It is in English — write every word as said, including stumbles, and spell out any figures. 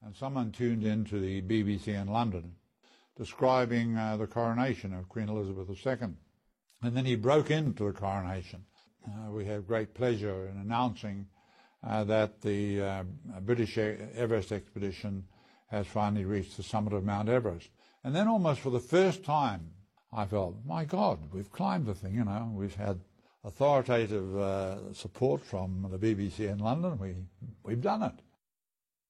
and someone tuned in to the B B C in London describing uh, the coronation of Queen Elizabeth the Second. And then he broke into the coronation. Uh, we have great pleasure in announcing uh, that the uh, British Everest expedition has finally reached the summit of Mount Everest. And then almost for the first time, I felt, my God, we've climbed the thing, you know. We've had authoritative uh, support from the B B C in London. We, we've done it.